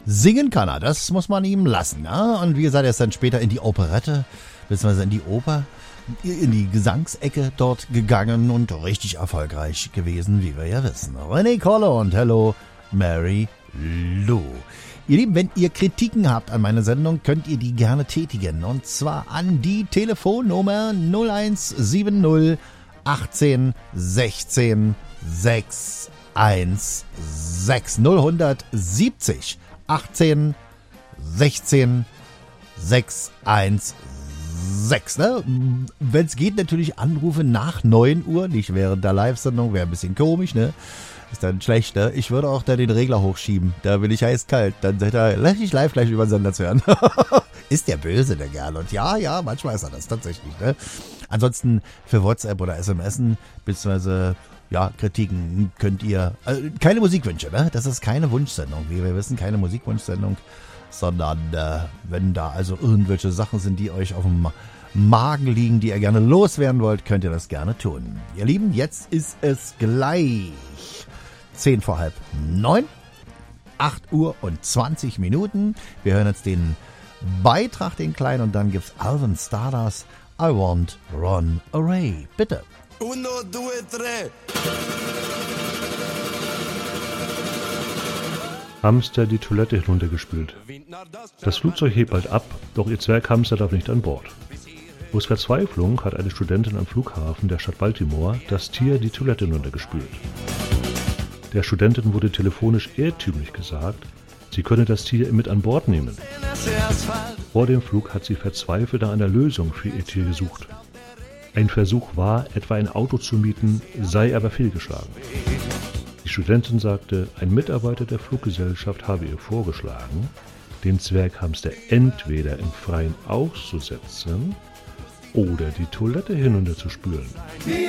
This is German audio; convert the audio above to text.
singen kann er, das muss man ihm lassen. Ja? Und wie gesagt, er ist dann später in die Operette, beziehungsweise in die Oper, in die Gesangsecke dort gegangen und richtig erfolgreich gewesen, wie wir ja wissen. René Kolle und Hello Mary Lou. Ihr Lieben, wenn ihr Kritiken habt an meiner Sendung, könnt ihr die gerne tätigen. Und zwar an die Telefonnummer 0170 18 16 616 0170 18 16 616. Ne? Wenn es geht, natürlich Anrufe nach 9 Uhr, nicht während der Live-Sendung, wäre ein bisschen komisch, ne? Ist dann schlecht, ne? Ich würde auch da den Regler hochschieben, da bin ich eiskalt, dann seid ihr richtig live gleich über den Sender zu hören. Ist der böse, der Kerl, und ja, manchmal ist er das tatsächlich, ne? Ansonsten für WhatsApp oder SMSen, beziehungsweise ja, Kritiken könnt ihr, keine Musikwünsche, ne? Das ist keine Wunschsendung, wie wir wissen, keine Musikwunschsendung, sondern wenn da also irgendwelche Sachen sind, die euch auf dem Magen liegen, die ihr gerne loswerden wollt, könnt ihr das gerne tun. Ihr Lieben, jetzt ist es gleich 10 vor halb 9, 8 Uhr und 20 Minuten. Wir hören jetzt den Beitrag, den kleinen, und dann gibt's Alvin Stardust, I Won't Run Away. Bitte. 1, 2, 3. Hamster die Toilette hinuntergespült. Das Flugzeug hebt bald ab, doch ihr Zwerghamster darf nicht an Bord. Aus Verzweiflung hat eine Studentin am Flughafen der Stadt Baltimore das Tier die Toilette hinuntergespült. Der Studentin wurde telefonisch irrtümlich gesagt, sie könne das Tier mit an Bord nehmen. Vor dem Flug hat sie verzweifelt nach einer Lösung für ihr Tier gesucht. Ein Versuch war, etwa ein Auto zu mieten, sei aber fehlgeschlagen. Die Studentin sagte, ein Mitarbeiter der Fluggesellschaft habe ihr vorgeschlagen, den Zwerghamster entweder im Freien auszusetzen oder die Toilette hinunterzuspülen.